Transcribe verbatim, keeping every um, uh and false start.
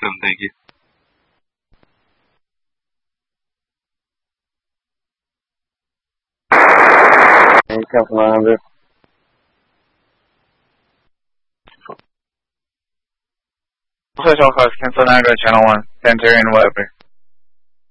welcome. Thank you. Hey, Commander. Official host, cancel Niagara Channel one, Centurion Weber.